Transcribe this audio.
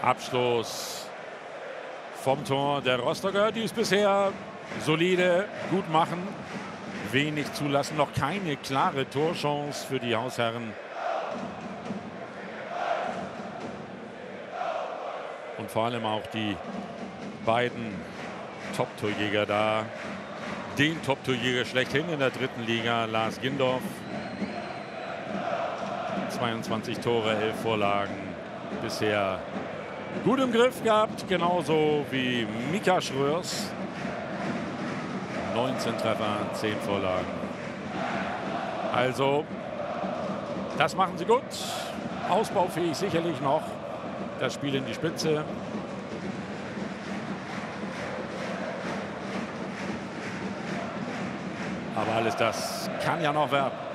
Abschluss vom Tor der Rostocker, die es bisher solide gut machen. Wenig zulassen, noch keine klare Torchance für die Hausherren. Und vor allem auch die beiden Top-Torjäger da. Den Top-Torjäger schlechthin in der dritten Liga, Lars Gindorf. 22 Tore, 11 Vorlagen bisher gut im Griff gehabt, genauso wie Mika Schröers. 19 Treffer, 10 Vorlagen. Also, das machen sie gut. Ausbaufähig sicherlich noch. Das Spiel in die Spitze. Aber alles das kann ja noch werden.